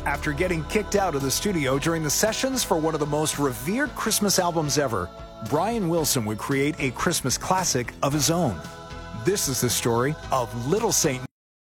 After getting kicked out of the studio during the sessions for one of the most revered Christmas albums ever, Brian Wilson would create a Christmas classic of his own. This is the story of Little Saint